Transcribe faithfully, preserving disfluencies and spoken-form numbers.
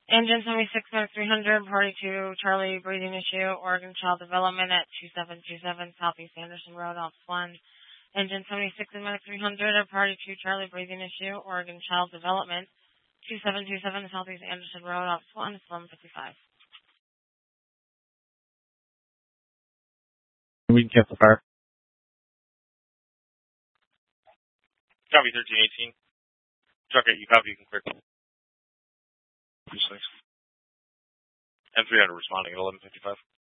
Engine seventy-six Medic three hundred, Party two, Charlie, breathing issue, Oregon Child Development at two seven two seven Southeast Anderson Road, Ops one. Engine seventy-six and Medic three hundred, Party two, Charlie, breathing issue, Oregon Child Development, two seven two seven Southeast Anderson Road, Ops one, it's eleven fifty-five. We can cancel fire. Copy thirteen eighteen. Truck eight, you copy, you can clear. M three hundred responding at eleven fifty-five.